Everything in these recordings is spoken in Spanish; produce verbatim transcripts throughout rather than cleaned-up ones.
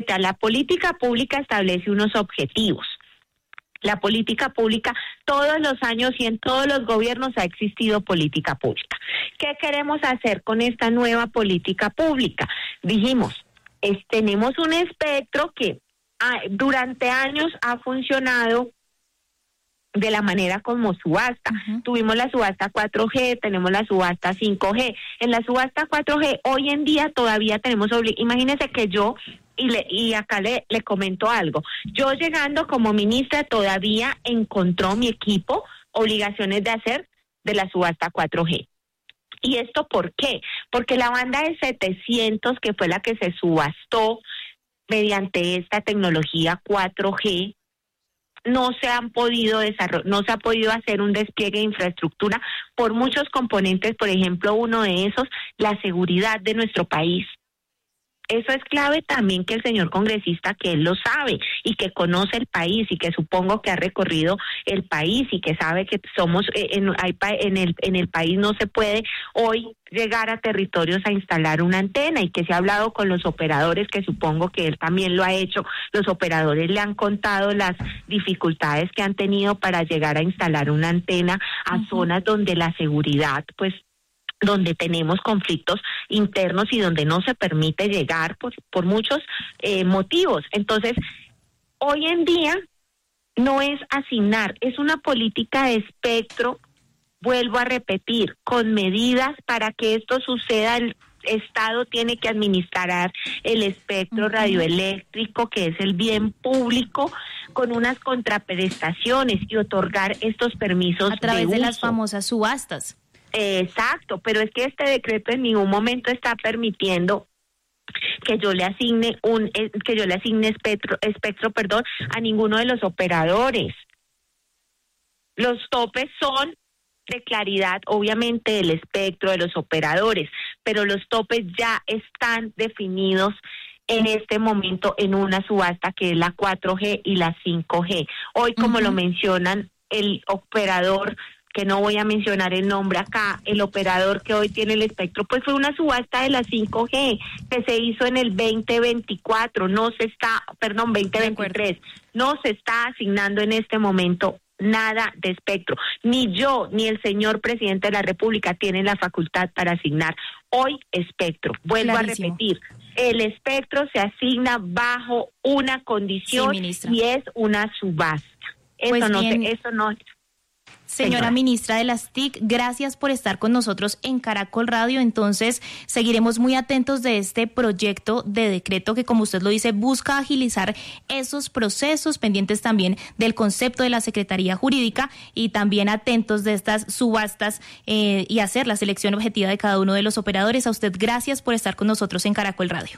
sea, la política pública establece unos objetivos. La política pública, todos los años y en todos los gobiernos ha existido política pública. ¿Qué queremos hacer con esta nueva política pública? Dijimos, es, tenemos un espectro que ah, durante años ha funcionado de la manera como subasta. Uh-huh. Tuvimos la subasta cuatro G, tenemos la subasta cinco G. En la subasta cuatro G, hoy en día todavía tenemos... Obli- Imagínense que yo... Y, le, y acá le, le comento algo. Yo llegando como ministra todavía encontró mi equipo obligaciones de hacer de la subasta cuatro G. ¿Y esto por qué? Porque la banda de setecientos, que fue la que se subastó mediante esta tecnología cuatro G, no se han podido desarrollar, no se ha podido hacer un despliegue de infraestructura por muchos componentes. Por ejemplo, uno de esos, la seguridad de nuestro país. Eso es clave también, que el señor congresista, que él lo sabe y que conoce el país y que supongo que ha recorrido el país y que sabe que somos en, en el en el país no se puede hoy llegar a territorios a instalar una antena, y que se ha hablado con los operadores, que supongo que él también lo ha hecho. Los operadores le han contado las dificultades que han tenido para llegar a instalar una antena a uh-huh. zonas donde la seguridad, pues, donde tenemos conflictos internos y donde no se permite llegar por, por muchos eh, motivos. Entonces, hoy en día no es asignar, es una política de espectro, vuelvo a repetir, con medidas para que esto suceda. El Estado tiene que administrar el espectro uh-huh. radioeléctrico, que es el bien público, con unas contraprestaciones y otorgar estos permisos a través de, de uso. las famosas subastas. Exacto, pero es que este decreto en ningún momento está permitiendo que yo le asigne un eh, que yo le asigne espectro, espectro, perdón, a ninguno de los operadores. Los topes son de claridad, obviamente, del espectro de los operadores, pero los topes ya están definidos en este momento en una subasta que es la cuatro G y la cinco G. Hoy, como uh-huh. lo mencionan, el operador, que no voy a mencionar el nombre acá, el operador que hoy tiene el espectro, pues fue una subasta de la cinco G que se hizo en el veinte veinticuatro, no se está, perdón, veinte veintitrés, no se está asignando en este momento nada de espectro. Ni yo ni el señor presidente de la República tienen la facultad para asignar hoy espectro. Vuelvo Clarísimo. a repetir, el espectro se asigna bajo una condición sí, y es una subasta. Eso pues no bien. se, eso no... Señora Señora ministra de las T I C, gracias por estar con nosotros en Caracol Radio. Entonces, seguiremos muy atentos de este proyecto de decreto que, como usted lo dice, busca agilizar esos procesos, pendientes también del concepto de la Secretaría Jurídica y también atentos de estas subastas eh, y hacer la selección objetiva de cada uno de los operadores. A usted, gracias por estar con nosotros en Caracol Radio.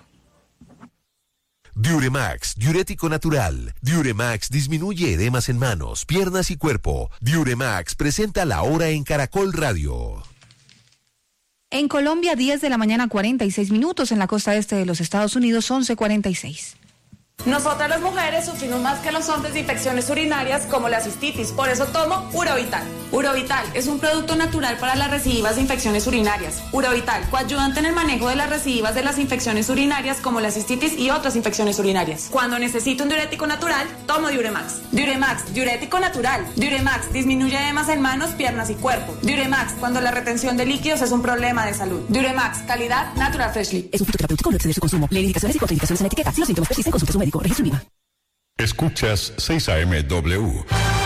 Diuremax, diurético natural. Diuremax disminuye edemas en manos, piernas y cuerpo. Diuremax presenta la hora en Caracol Radio. En Colombia, diez de la mañana, cuarenta y seis minutos. En la costa este de los Estados Unidos, once cuarenta y seis. Nosotras las mujeres sufrimos más que los hombres de infecciones urinarias como la cistitis, por eso tomo Urovital. Urovital es un producto natural para las recidivas de infecciones urinarias. Urovital, coayudante en el manejo de las recidivas de las infecciones urinarias como la cistitis y otras infecciones urinarias. Cuando necesito un diurético natural, tomo Diuremax. Diuremax, diurético natural. Diuremax disminuye edemas en manos, piernas y cuerpo. Diuremax, cuando la retención de líquidos es un problema de salud. Diuremax, calidad Natural Freshly. Es un fitoterapéutico, no exceder su consumo. Lee indicaciones y contraindicaciones en la etiqueta. Si los síntomas persisten, consulte a su médico. Registro IVA. Escuchas seis A M W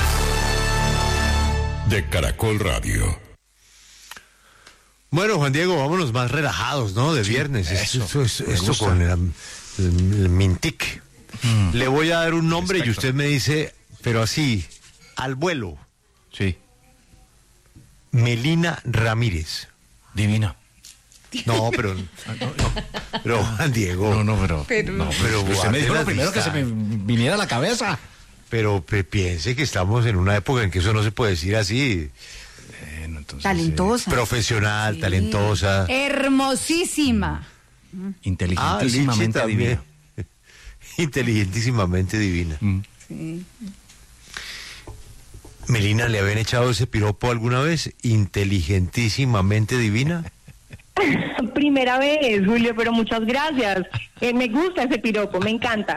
de Caracol Radio. Bueno, Juan Diego, vámonos más relajados, ¿no? De sí, viernes. Eso, esto es, esto con el, el, el Mintic. Mm. Le voy a dar un nombre y usted me dice, pero así, al vuelo. Sí. Melina Ramírez. Divina. No, pero no, no, pero Juan Diego. No, no, pero. pero no, pero usted me dijo lo primero que se me viniera a la cabeza. Pero pe, piense que estamos en una época en que eso no se puede decir así. Bueno, entonces, talentosa. Eh, profesional, sí. Talentosa. Hermosísima. Inteligentísimamente ah, divina. Inteligentísimamente divina. Mm. Sí. Melina, ¿le habían echado ese piropo alguna vez? Inteligentísimamente divina. Primera vez, Julio, pero muchas gracias. Eh, me gusta ese piropo, me encanta.